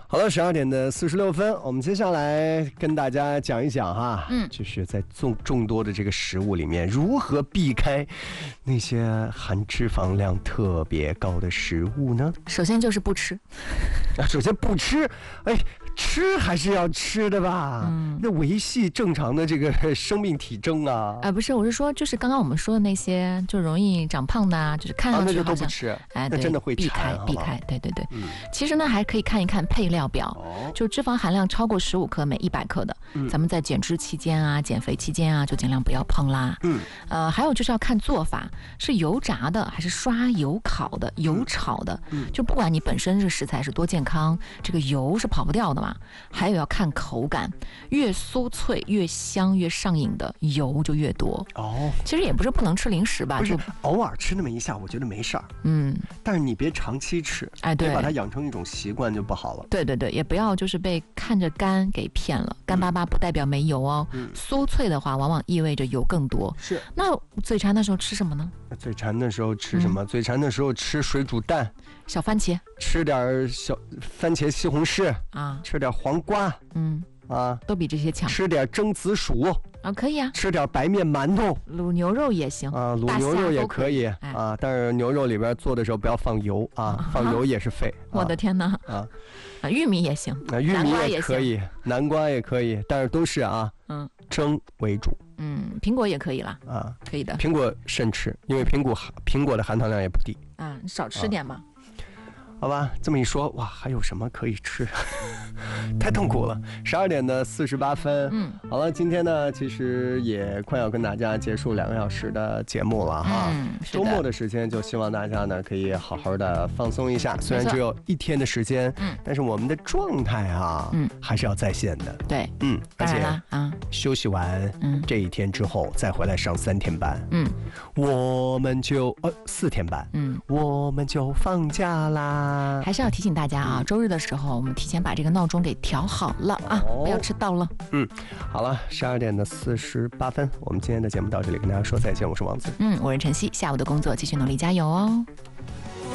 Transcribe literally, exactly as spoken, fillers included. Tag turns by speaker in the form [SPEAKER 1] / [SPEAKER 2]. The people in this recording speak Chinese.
[SPEAKER 1] 好了，十二点的四十六分，我们接下来跟大家讲一讲哈，
[SPEAKER 2] 嗯，
[SPEAKER 1] 就是在众众多的这个食物里面，如何避开那些含脂肪量特别高的食物呢？
[SPEAKER 2] 首先就是不吃，
[SPEAKER 1] 啊，首先不吃，哎，吃还是要吃的吧，嗯，那维系正常的这个生命体征啊。
[SPEAKER 2] 啊，不是，我是说，就是刚刚我们说的那些，就容易长胖的啊，就是看上去好像，
[SPEAKER 1] 啊，那就都不吃，
[SPEAKER 2] 哎，
[SPEAKER 1] 那真的会
[SPEAKER 2] 避开，避开，对对对。嗯，其实呢，还可以看一看配料表，哦，就脂肪含量超过十五克每一百克的，嗯，咱们在减脂期间啊、减肥期间啊，就尽量不要碰啦。嗯，呃，还有就是要看做法，是油炸的还是刷油烤的、油炒的，嗯，就不管你本身这食材是多健康，这个油是跑不掉的嘛。还有要看口感，越酥脆、越香、越上瘾的油就越多。哦，其实也不是不能吃零食吧，
[SPEAKER 1] 不是
[SPEAKER 2] 就
[SPEAKER 1] 偶尔吃那么一下，我觉得没事儿。嗯，但是你别长期吃，
[SPEAKER 2] 哎，对，
[SPEAKER 1] 别把它养成一种习惯就不好了。
[SPEAKER 2] 对对对，也不要就是被看着干给骗了，干巴巴不代表没油哦。嗯，酥脆的话，往往意味着油更多。
[SPEAKER 1] 是。
[SPEAKER 2] 那嘴馋的时候吃什么呢？
[SPEAKER 1] 嘴馋的时候吃什么？嗯、嘴馋的时候吃水煮蛋、
[SPEAKER 2] 小番茄，
[SPEAKER 1] 吃点小番茄、西红柿啊，吃点黄瓜，嗯啊，
[SPEAKER 2] 都比这些强。
[SPEAKER 1] 吃点蒸紫薯
[SPEAKER 2] 啊，可以啊。
[SPEAKER 1] 吃点白面馒头，
[SPEAKER 2] 卤牛肉也行
[SPEAKER 1] 啊，卤牛肉也可以、哎、啊，但是牛肉里边做的时候不要放油啊，啊放油也是废。啊、
[SPEAKER 2] 我的天哪！啊啊，玉米也行，
[SPEAKER 1] 啊，玉米也可以，南瓜也可以，但是都是啊，嗯，蒸为主。
[SPEAKER 2] 嗯，苹果也可以啦，啊，可以的。
[SPEAKER 1] 苹果慎吃，因为苹果苹果的含糖量也不低。
[SPEAKER 2] 啊，你少吃点嘛。啊，
[SPEAKER 1] 好吧，这么一说，哇，还有什么可以吃？太痛苦了。十二点的四十八分，嗯，好了，今天呢，其实也快要跟大家结束两个小时的节目了哈。嗯，周末的时间，就希望大家呢可以好好的放松一下。虽然只有一天的时间，嗯，但是我们的状态啊，嗯，还是要在线的。
[SPEAKER 2] 对，
[SPEAKER 1] 嗯，而且
[SPEAKER 2] 啊，
[SPEAKER 1] 休息完，嗯，这一天之后再回来上三天班，嗯，我们就呃四天班，嗯，我们就放假啦。
[SPEAKER 2] 还是要提醒大家啊，周日的时候我们提前把这个闹钟给调好了啊，哦、不要迟到了。
[SPEAKER 1] 嗯，好了，十二点的四十八分，我们今天的节目到这里，跟大家说再见。我是王子，
[SPEAKER 2] 嗯，我是晨曦，下午的工作继续努力加油哦。